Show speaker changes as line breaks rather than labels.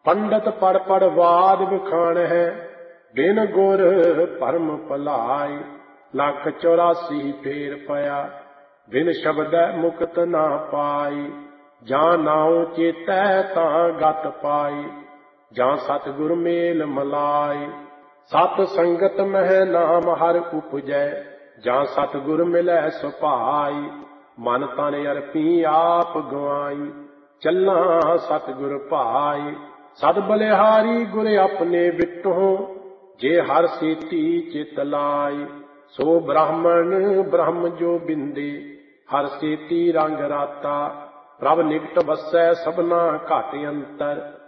ਪੰਡਤ ਪੜ ਪੜ ਵਾਦ ਵਿਖਾਣ ਹੈ, ਬਿਨ ਗੁਰ ਭਰਮ ਭੁਲਾਈ। ਲੱਖ 84 ਫੇਰ ਪਿਆ, ਬਿਨ ਸ਼ਬਦੈ ਮੁਕਤ ਨਾ ਪਾਈ। ਜਾਂ ਨਾਉ ਚੇਤੈ ਤਾਂ ਗਤ ਪਾਈ, ਜਾਂ ਸਤਿਗੁਰ ਮੇਲ ਮਲਾਈ। ਸਤ ਸੰਗਤ ਮਹਿ ਨਾਮ ਹਰਿ ਉਪਜੈ, ਜਾਂ ਸਤਿਗੁਰ ਮਿਲੈ ਸੁਭਾਈ। ਮਨ ਤਨ ਅਰਪੀ ਆਪ ਗਵਾਈ, ਚੱਲਾਂ ਸਤਿਗੁਰ ਭਾਈ। ਸਦ ਬਲਿਹਾਰੀ ਗੁਰ ਆਪਣੇ ਵਿਟਹੁ, ਜੇ ਹਰਿ ਸੇਤੀ ਚਿਤ ਲਾਈ। ਸੋ ਬ੍ਰਾਹਮਣ ਬ੍ਰਹਮ ਜੋ ਬਿੰਦੇ, ਹਰਿ ਸੇਤੀ ਰੰਗ ਰਾਤਾ। ਪ੍ਰਭ ਨਿਕਟ ਵਸੈ ਸਭਨਾ ਘਟ ਅੰਤਰ,